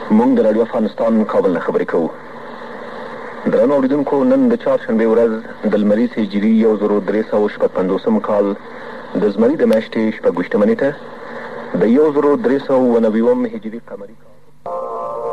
موږ د راډیو افغانستان کابل نه خبرې کوو. درنو اورېدونکو، نن د چهارشنبې ورځ د لمریز هجري 1350 کال د زمري د میاشتې 26مه نېټه د 1390 هجري قمري کال